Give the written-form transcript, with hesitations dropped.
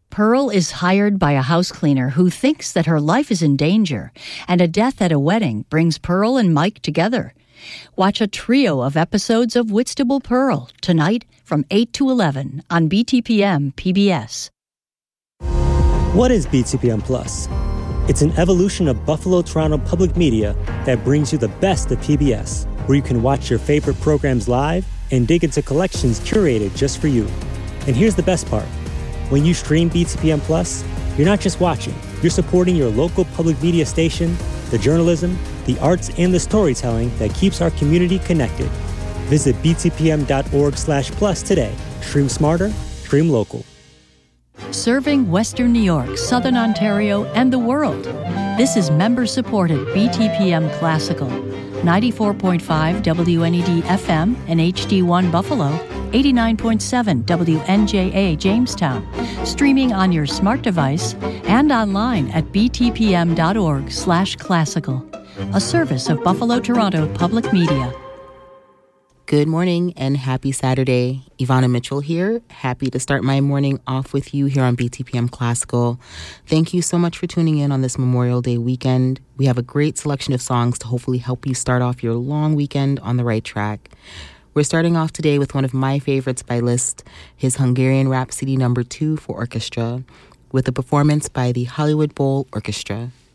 Pearl is hired by a house cleaner who thinks that her life is in danger, and a death at a wedding brings Pearl and Mike together. Watch a trio of episodes of Whitstable Pearl tonight from 8 to 11 on BTPM PBS. What is BTPM Plus? It's an evolution of Buffalo Toronto Public Media that brings you the best of PBS, where you can watch your favorite programs live and dig into collections curated just for you. And here's the best part. When you stream BTPM Plus, you're not just watching, you're supporting your local public media station, the journalism, the arts, and the storytelling that keeps our community connected. Visit btpm.org/plus today. Stream smarter, stream local. Serving Western New York, Southern Ontario, and the world. This is member-supported BTPM Classical. 94.5 WNED FM and HD1 Buffalo, 89.7 WNJA Jamestown, streaming on your smart device and online at btpm.org/classical, a service of Buffalo Toronto Public Media. Good morning and happy Saturday. Ivana Mitchell here. Happy to start my morning off with you here on BTPM Classical. Thank you so much for tuning in on this Memorial Day weekend. We have a great selection of songs to hopefully help you start off your long weekend on the right track. We're starting off today with one of my favorites by Liszt, his Hungarian Rhapsody No. 2 for orchestra, with a performance by the Hollywood Bowl Orchestra.